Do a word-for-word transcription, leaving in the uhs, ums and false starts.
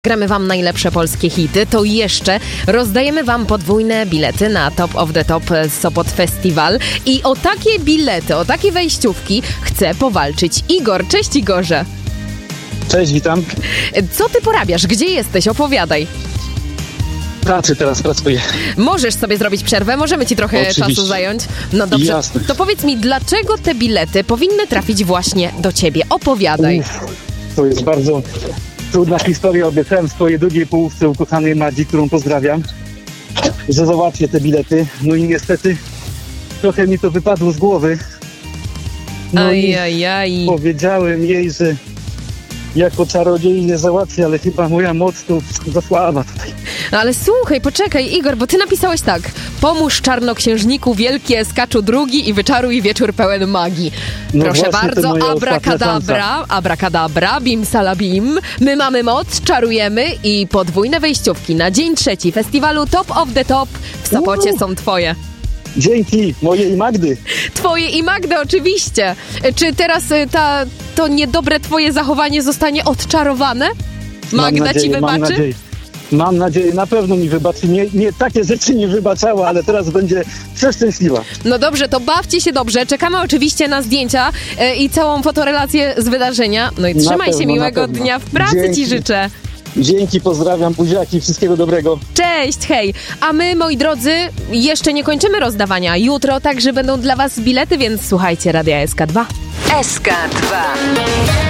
Gramy wam najlepsze polskie hity, to jeszcze rozdajemy wam podwójne bilety na Top of the Top Sopot Festival. I o takie bilety, o takie wejściówki chce powalczyć Igor. Cześć Igorze. Cześć, witam. Co ty porabiasz? Gdzie jesteś? Opowiadaj. W pracy teraz pracuję. Możesz sobie zrobić przerwę, możemy ci trochę Oczywiście. czasu zająć. No dobrze, Jasne. To powiedz mi, dlaczego te bilety powinny trafić właśnie do ciebie? Opowiadaj. Uf, to jest bardzo trudna historia. Obiecałem swojej drugiej połówce, ukochanej Madzi, którą pozdrawiam, że załatwię te bilety. No i niestety trochę mi to wypadło z głowy. No Ajajaj. i powiedziałem jej, że jako czarodziej nie załatwię, ale chyba moja moc to za słaba tutaj. No ale słuchaj, poczekaj Igor, bo ty napisałeś tak: pomóż czarnoksiężniku wielkie, skaczu drugi i wyczaruj wieczór pełen magii. No Proszę właśnie, to bardzo, moja abrakadabra, abrakadabra, bim salabim. My mamy moc, czarujemy i podwójne wejściówki na dzień trzeci festiwalu Top of the Top w Sopocie Uuu. są twoje. Dzięki mojej Magdy. Twoje i Magdy oczywiście. Czy teraz y, ta, to niedobre twoje zachowanie zostanie odczarowane? Magda Mam nadzieję, ci wybaczy? Mam nadzieję. Mam nadzieję, na pewno mi wybaczy. Nie, nie takie rzeczy nie wybaczała, ale teraz będzie przeszczęśliwa. No dobrze, to bawcie się dobrze. Czekamy oczywiście na zdjęcia e, i całą fotorelację z wydarzenia. No i Na trzymaj pewno, się, na miłego pewno. dnia w pracy Dzięki. ci życzę. Dzięki, pozdrawiam, buziaki, wszystkiego dobrego. Cześć, hej. A my, moi drodzy, jeszcze nie kończymy rozdawania. Jutro także będą dla was bilety, więc słuchajcie Radia S K dwa. S K dwa.